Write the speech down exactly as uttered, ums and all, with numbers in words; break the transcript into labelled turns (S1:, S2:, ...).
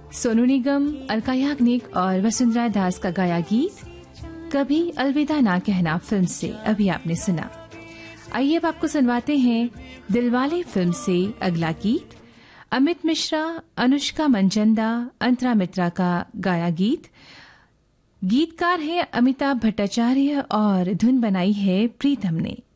S1: सोनू निगम, अलका याग्निक और वसुंधरा दास का गाया गीत कभी अलविदा ना कहना फिल्म से अभी आपने सुना। आइए अब आपको सुनवाते हैं दिलवाले फिल्म से अगला गीत। अमित मिश्रा, अनुष्का मंजंदा, अंतरा मित्रा का गाया गीत। गीतकार है अमिताभ भट्टाचार्य और धुन बनाई है प्रीतम ने।